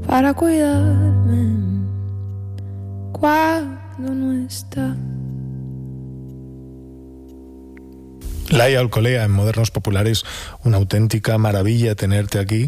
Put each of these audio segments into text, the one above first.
para cuidarme cuando no está. Laia Alcolea en Modernos Populares, una auténtica maravilla tenerte aquí.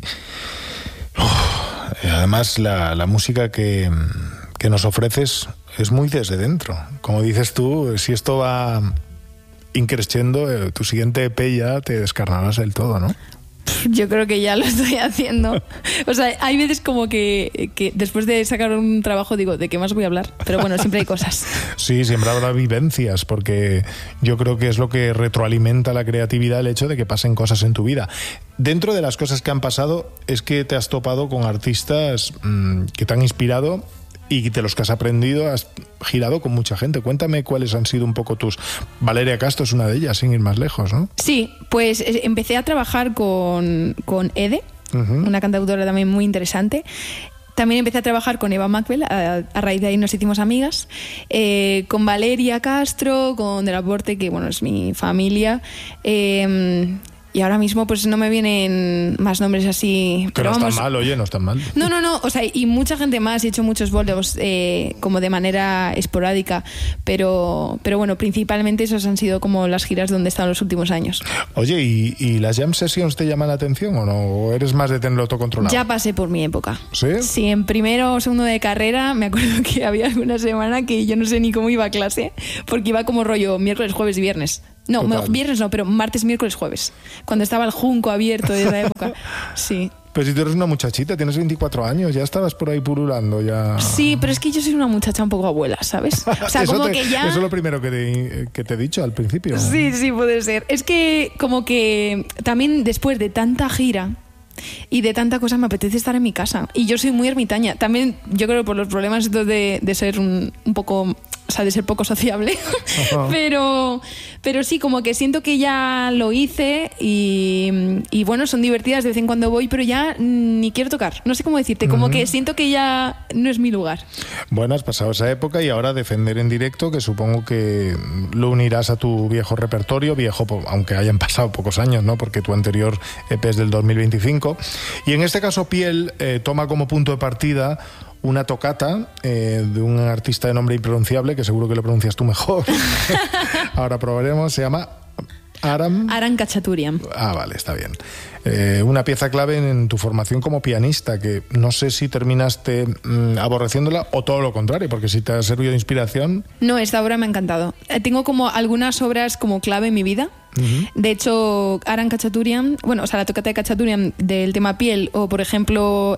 Además, la música que nos ofreces es muy desde dentro. Como dices tú, si esto va increciendo, tu siguiente EP ya te descarnarás del todo, ¿no? Yo creo que ya lo estoy haciendo. O sea, hay veces como que después de sacar un trabajo digo, ¿de qué más voy a hablar? Pero bueno, siempre hay cosas. Sí, siempre habrá vivencias, porque yo creo que es lo que retroalimenta la creatividad, el hecho de que pasen cosas en tu vida. Dentro de las cosas que han pasado es que te has topado con artistas que te han inspirado y de los que has aprendido, has girado con mucha gente. Cuéntame cuáles han sido un poco tus... Valeria Castro es una de ellas, sin ir más lejos, ¿no? Sí, pues empecé a trabajar con Ede, una cantautora también muy interesante. También empecé a trabajar con Eva Macbel, a raíz de ahí nos hicimos amigas, con Valeria Castro, con Del Aporte, que bueno, es mi familia, y ahora mismo pues no me vienen más nombres así. Que pero no vamos, están mal, oye, no están mal. No, o sea, y mucha gente más, he hecho muchos bolos como de manera esporádica, pero bueno, principalmente esos han sido como las giras donde he estado los últimos años. Oye, ¿y las jam sessions te llaman la atención o no? ¿O eres más de tenerlo todo controlado? Ya pasé por mi época. ¿Sí? Sí, en primero o segundo de carrera me acuerdo que había alguna semana que yo no sé ni cómo iba a clase, porque iba como rollo miércoles, jueves y viernes. No, viernes no, pero martes, miércoles, jueves. Cuando estaba el Junco abierto de esa época. Sí. Pero si tú eres una muchachita, tienes 24 años, ya estabas por ahí pululando ya. Sí, pero es que yo soy una muchacha un poco abuela, ¿sabes? O sea, como que ya... Eso es lo primero que te he dicho al principio. Sí, puede ser. Es que como que también después de tanta gira y de tanta cosa me apetece estar en mi casa. Y yo soy muy ermitaña. También yo creo por los problemas de ser un poco... O sea, de ser poco sociable. Pero sí, como que siento que ya lo hice y bueno, son divertidas, de vez en cuando voy, pero ya ni quiero tocar. No sé cómo decirte, como que siento que ya no es mi lugar. Bueno, has pasado esa época y ahora defender en directo, que supongo que lo unirás a tu viejo repertorio, viejo, aunque hayan pasado pocos años, ¿no? Porque tu anterior EP es del 2025. Y en este caso, Piel toma como punto de partida una tocata de un artista de nombre impronunciable, que seguro que lo pronuncias tú mejor. Ahora probaremos, se llama Aran Khachaturian. Ah, vale, está bien. Una pieza clave en tu formación como pianista, que no sé si terminaste aborreciéndola o todo lo contrario, porque si te ha servido de inspiración... No, esta obra me ha encantado. Tengo como algunas obras como clave en mi vida. De hecho, Aran Khachaturian, bueno, o sea, la tocata de Khachaturian del tema Piel, o por ejemplo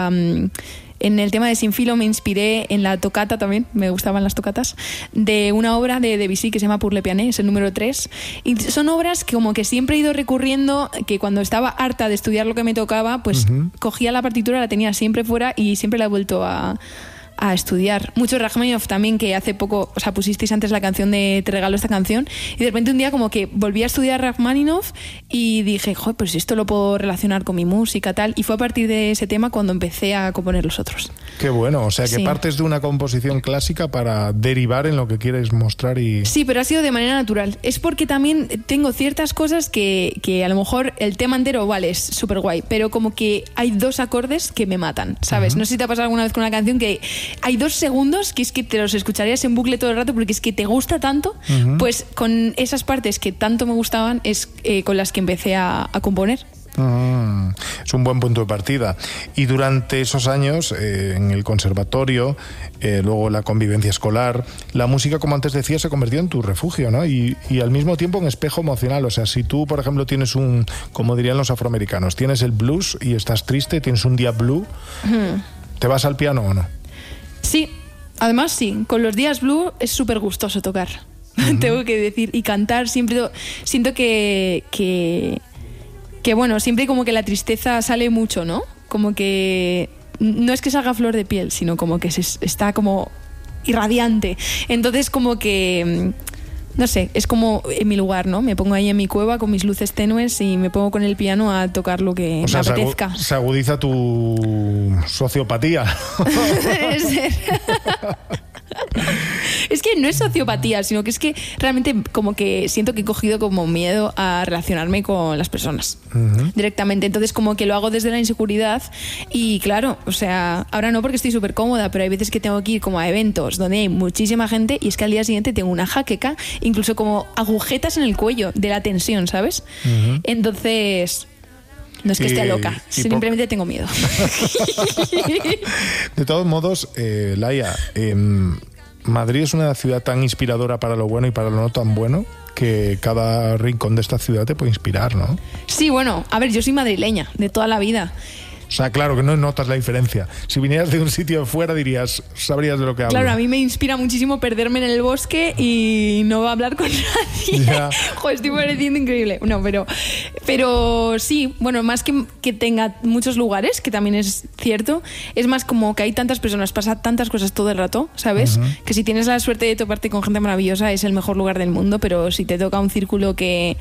en el tema de Sin Filo me inspiré en la tocata también, me gustaban las tocatas, de una obra de Debussy que se llama Pour le Pianet, es el número 3. Y son obras que como que siempre he ido recurriendo, que cuando estaba harta de estudiar lo que me tocaba, pues cogía la partitura, la tenía siempre fuera y siempre la he vuelto a estudiar. Mucho Rachmaninoff también, que hace poco, o sea, pusisteis antes la canción de Te regalo esta canción, y de repente un día como que volví a estudiar Rachmaninoff y dije, joder, pues esto lo puedo relacionar con mi música, tal, y fue a partir de ese tema cuando empecé a componer los otros. Qué bueno, o sea que partes de una composición clásica para derivar en lo que quieres mostrar y... Sí, pero ha sido de manera natural. Es porque también tengo ciertas cosas que a lo mejor el tema entero, vale, es súper guay, pero como que hay 2 acordes que me matan, ¿sabes? No sé si te ha pasado alguna vez con una canción que hay 2 segundos que es que te los escucharías en bucle todo el rato porque es que te gusta tanto, pues con esas partes que tanto me gustaban es con las que empecé a componer. Es un buen punto de partida. Y durante esos años, en el conservatorio, luego la convivencia escolar, la música, como antes decía, se convirtió en tu refugio, ¿no? Y al mismo tiempo en espejo emocional. O sea, si tú, por ejemplo, tienes como dirían los afroamericanos, tienes el blues y estás triste, tienes un día blue, ¿te vas al piano o no? Sí, además sí, con los días blue es súper gustoso tocar, tengo que decir, y cantar siempre, siento que bueno, siempre como que la tristeza sale mucho, ¿no? Como que no es que salga flor de piel, sino como que está como irradiante, entonces como que... No sé, es como en mi lugar, ¿no? Me pongo ahí en mi cueva con mis luces tenues y me pongo con el piano a tocar lo que me apetezca. Se agudiza tu sociopatía. Debe ser. Es que no es sociopatía, sino que es que realmente como que siento que he cogido como miedo a relacionarme con las personas directamente. Entonces como que lo hago desde la inseguridad y claro, o sea, ahora no porque estoy súper cómoda, pero hay veces que tengo que ir como a eventos donde hay muchísima gente y es que al día siguiente tengo una jaqueca, incluso como agujetas en el cuello de la tensión, ¿sabes? Entonces... No es que esté loca, simplemente tengo miedo. De todos modos, Laia, Madrid es una ciudad tan inspiradora para lo bueno y para lo no tan bueno que cada rincón de esta ciudad te puede inspirar, ¿no? Sí, bueno, a ver, yo soy madrileña de toda la vida. O sea, claro que no notas la diferencia. Si vinieras de un sitio de fuera sabrías de lo que hablo. Claro, a mí me inspira muchísimo perderme en el bosque y no hablar con nadie. Ya. Joder, estoy pareciendo increíble. No, pero sí, bueno, más que tenga muchos lugares, que también es cierto, es más como que hay tantas personas, pasa tantas cosas todo el rato, ¿sabes? Que si tienes la suerte de toparte con gente maravillosa es el mejor lugar del mundo, pero si te toca un círculo que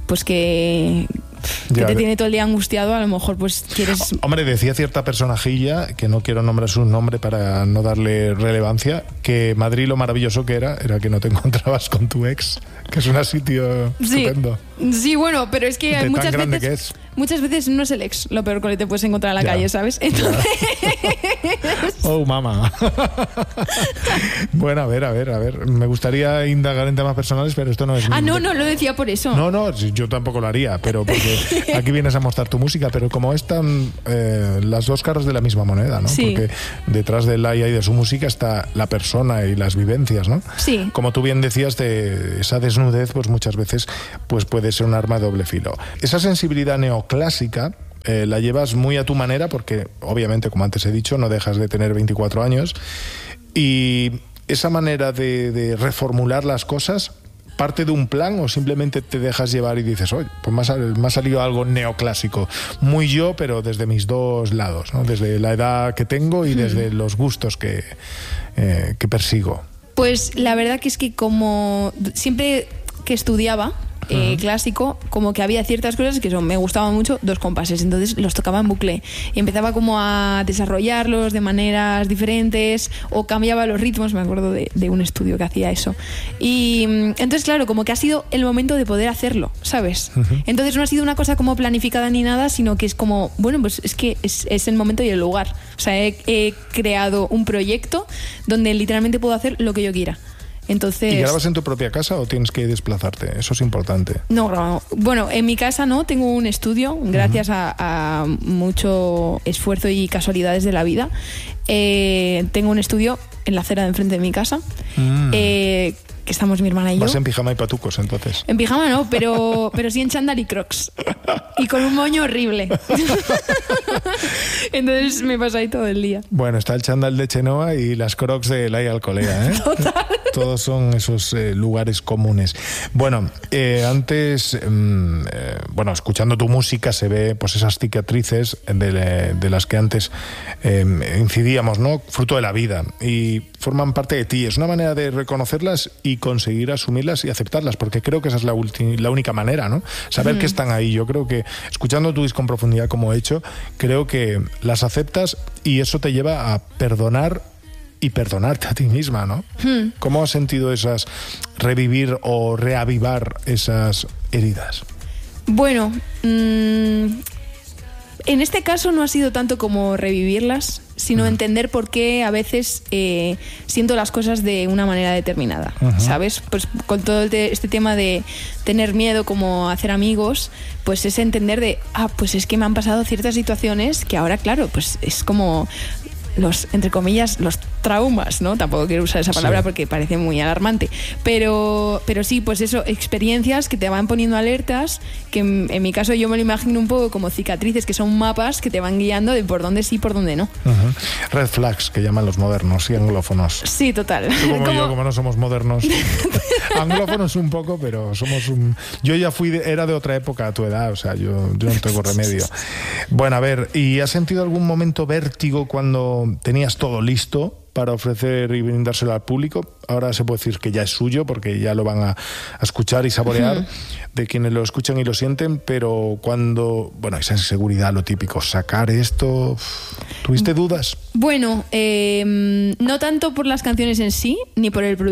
te tiene todo el día angustiado, a lo mejor pues quieres... Hombre, decía cierta personajilla, que no quiero nombrar su nombre para no darle relevancia, que Madrid lo maravilloso que era que no te encontrabas con tu ex, que es un sitio estupendo. Sí, bueno, pero es que de muchas tan grande veces... que es. Muchas veces no es el ex lo peor que te puedes encontrar en la calle, ¿sabes? Entonces... Oh, mamá. Bueno, a ver. Me gustaría indagar en temas personales, pero esto no es... no lo decía por eso. No, yo tampoco lo haría, pero porque aquí vienes a mostrar tu música, pero como están las dos caras de la misma moneda, ¿no? Sí. Porque detrás de Laia y de su música está la persona y las vivencias, ¿no? Sí. Como tú bien decías, esa desnudez, pues muchas veces pues puede ser un arma de doble filo. Esa sensibilidad neoclásica la llevas muy a tu manera porque, obviamente, como antes he dicho, no dejas de tener 24 años y esa manera de reformular las cosas parte de un plan o simplemente te dejas llevar y dices, oye, pues me ha salido algo neoclásico, muy yo, pero desde mis dos lados, ¿no? Desde la edad que tengo y desde los gustos que persigo. Pues la verdad que es que como siempre que estudiaba clásico, como que había ciertas cosas que me gustaban mucho, 2 compases, entonces los tocaba en bucle y empezaba como a desarrollarlos de maneras diferentes o cambiaba los ritmos, me acuerdo de un estudio que hacía eso y entonces claro, como que ha sido el momento de poder hacerlo, ¿sabes? Entonces no ha sido una cosa como planificada ni nada, sino que es como, bueno, pues es que es el momento y el lugar, o sea, he creado un proyecto donde literalmente puedo hacer lo que yo quiera. Entonces, ¿y grabas en tu propia casa o tienes que desplazarte? Eso es importante. No, grabo. Bueno, en mi casa no, tengo un estudio, gracias a mucho esfuerzo y casualidades de la vida. Tengo un estudio en la acera de enfrente de mi casa, que estamos mi hermana y yo. ¿Vas en pijama y patucos entonces? En pijama no, pero sí en chándal y crocs. Y con un moño horrible. Entonces me pasa ahí todo el día. Bueno, está el chándal de Chenoa y las crocs de Laia Alcolea, ¿eh? Total. Todos son esos lugares comunes. Bueno, antes, escuchando tu música se ve pues esas cicatrices de las que antes incidíamos, ¿no? Fruto de la vida y forman parte de ti. Es una manera de reconocerlas y conseguir asumirlas y aceptarlas, porque creo que esa es la única manera, ¿no? Saber que están ahí. Yo creo que escuchando tu disco en profundidad como he hecho, creo que las aceptas y eso te lleva a perdonar y perdonarte a ti misma, ¿no? ¿Cómo has sentido revivir o reavivar esas heridas? Bueno, en este caso no ha sido tanto como revivirlas, sino entender por qué a veces siento las cosas de una manera determinada, ¿sabes? Pues con todo este tema de tener miedo como hacer amigos, pues es entender pues es que me han pasado ciertas situaciones que ahora, claro, pues es como entre comillas, los traumas, ¿no? Tampoco quiero usar esa palabra porque parece muy alarmante, pero sí, pues eso, experiencias que te van poniendo alertas, que en mi caso yo me lo imagino un poco como cicatrices, que son mapas que te van guiando de por dónde sí, por dónde no. Red flags, que llaman los modernos y anglófonos. Sí, total. Tú como no somos modernos. Anglófonos un poco, pero somos yo ya era de otra época a tu edad, o sea, yo no tengo remedio. Bueno, a ver, ¿y has sentido algún momento vértigo cuando tenías todo listo para ofrecer y brindárselo al público? Ahora se puede decir que ya es suyo porque ya lo van a escuchar y saborear de quienes lo escuchan y lo sienten, pero cuando, esa inseguridad, lo típico, sacar esto, ¿tuviste dudas? Bueno, no tanto por las canciones en sí, ni por el producto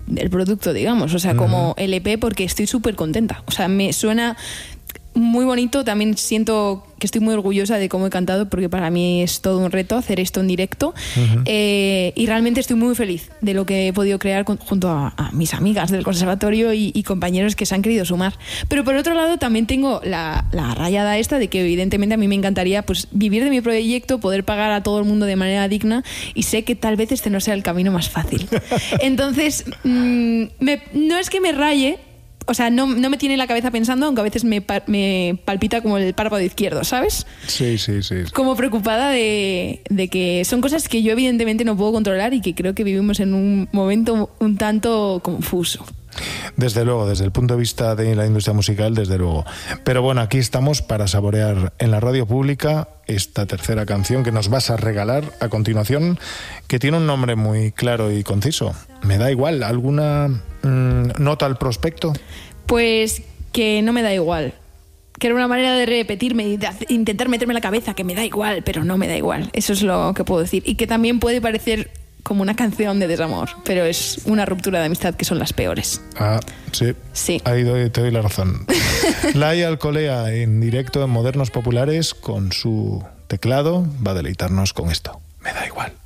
del producto, digamos, o sea, como el EP, porque estoy súper contenta. O sea, me suena muy bonito. También siento que estoy muy orgullosa de cómo he cantado, porque para mí es todo un reto hacer esto en directo. Y realmente estoy muy feliz de lo que he podido crear junto a mis amigas del conservatorio y compañeros que se han querido sumar. Pero por otro lado también tengo la rayada esta de que evidentemente a mí me encantaría pues vivir de mi proyecto, poder pagar a todo el mundo de manera digna, y sé que tal vez este no sea el camino más fácil. Entonces, no es que me raye, o sea, no me tiene la cabeza pensando, aunque a veces me palpita como el párpado izquierdo, ¿sabes? Sí. Como preocupada de que son cosas que yo evidentemente no puedo controlar y que creo que vivimos en un momento un tanto confuso. Desde luego, desde el punto de vista de la industria musical, desde luego. Pero bueno, aquí estamos para saborear en la radio pública esta tercera canción que nos vas a regalar a continuación, que tiene un nombre muy claro y conciso. Me da igual. ¿Alguna nota al prospecto? Pues que no me da igual. Que era una manera de repetirme y de intentar meterme en la cabeza que me da igual, pero no me da igual. Eso es lo que puedo decir. Y que también puede parecer como una canción de desamor, pero es una ruptura de amistad que son las peores. Sí. Ahí te doy la razón. Laia Alcolea en directo en Modernos Populares con su teclado va a deleitarnos con esto. Me da igual.